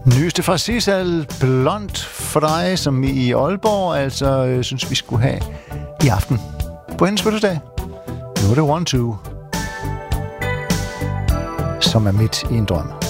Nyeste fra Sissel, Blond for dig, som i Aalborg, altså synes vi skulle have i aften på hendes fødselsdag. Nu er det 1-2, som er midt i en drøm.